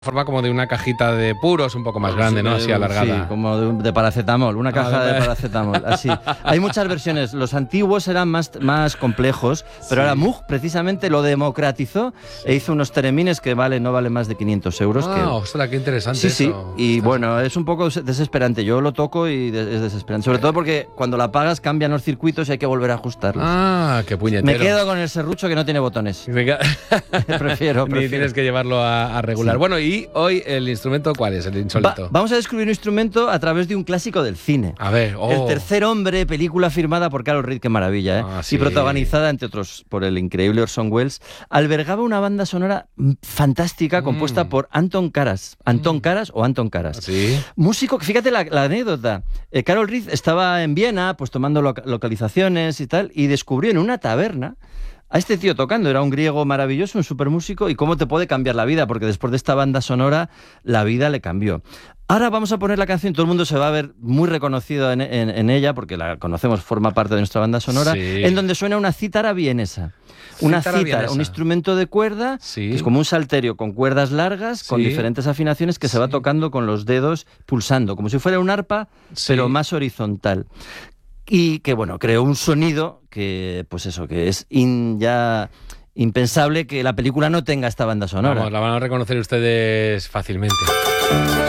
Forma como de una cajita de puros, un poco más grande, ¿no? Así alargada. Sí, como de paracetamol, una caja de paracetamol, así. Hay muchas versiones. Los antiguos eran más complejos, pero ahora Moog precisamente lo democratizó e hizo unos teremines que no valen más de 500 euros. Ostras, qué interesante sí, eso. Sí, y bueno, es un poco desesperante. Yo lo toco y es desesperante. Sobre todo porque cuando la apagas cambian los circuitos y hay que volver a ajustarlos. Ah, qué puñetero. Me quedo con el serrucho que no tiene botones. prefiero. Ni tienes que llevarlo a regular. Sí. Bueno, y hoy el instrumento, ¿cuál es? El insólito. Vamos a descubrir un instrumento a través de un clásico del cine. A ver, El tercer hombre, película firmada por Carol Reed, qué maravilla, ¿eh? Sí. Y protagonizada, entre otros, por el increíble Orson Welles, albergaba una banda sonora fantástica compuesta por Anton Karas. Anton Karas. ¿Sí? Músico, fíjate la anécdota. Carol Reed estaba en Viena, pues tomando localizaciones y tal, y descubrió en una taberna a este tío tocando. Era un griego maravilloso, un supermúsico, y cómo te puede cambiar la vida, porque después de esta banda sonora la vida le cambió. Ahora vamos a poner la canción, todo el mundo se va a ver muy reconocido en ella, porque la conocemos, forma parte de nuestra banda sonora, sí. En donde suena una cítara vienesa. Una cítara, un instrumento de cuerda, sí. Que es como un salterio con cuerdas largas, con diferentes afinaciones que se va tocando con los dedos pulsando, como si fuera un arpa, pero más horizontal. Y que, bueno, creó un sonido que, pues eso, que es ya impensable que la película no tenga esta banda sonora. Vamos, la van a reconocer ustedes fácilmente.